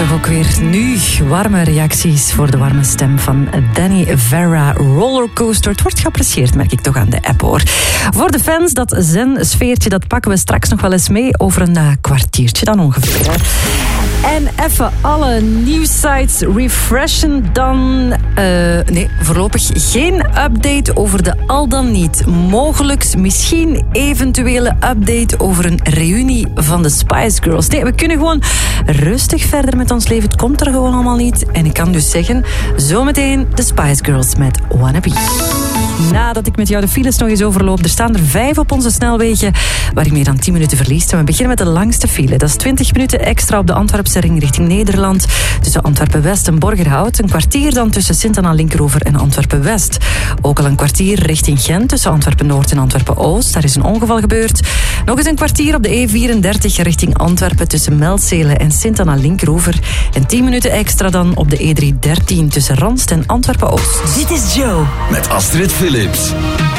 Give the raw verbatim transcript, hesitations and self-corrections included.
toch ook weer nu warme reacties voor de warme stem van Danny Vera. Rollercoaster. Het wordt geapprecieerd, merk ik toch aan de app, hoor. Voor de fans, dat zen-sfeertje, dat pakken we straks nog wel eens mee over een uh, kwartiertje dan ongeveer. Hè. En even alle nieuwssites refreshen dan. Uh, nee, voorlopig geen update over de al dan niet mogelijks, misschien eventuele update over een reunie van de Spice Girls. Nee, we kunnen gewoon rustig verder met ons leven. Het komt er gewoon allemaal niet. En ik kan dus zeggen, zometeen de Spice Girls met Wannabe. Nadat ik met jou de files nog eens overloop, er staan er vijf op onze snelwegen waar je meer dan tien minuten verliest. En we beginnen met de langste file. Dat is twintig minuten extra op de Antwerpse ring richting Nederland. Tussen Antwerpen-West en Borgerhout. Een kwartier dan tussen Sint-Anna-Linkeroever en Antwerpen-West. Ook al een kwartier richting Gent tussen Antwerpen-Noord en Antwerpen-Oost. Daar is een ongeval gebeurd. Nog eens een kwartier op de E vierendertig richting Antwerpen tussen Meldzelen en Sint-Anna-Linkeroever. En tien minuten extra dan op de E driehonderddertien tussen Ranst en Antwerpen-Oost. Dit is Joe. Met Astrid Philips.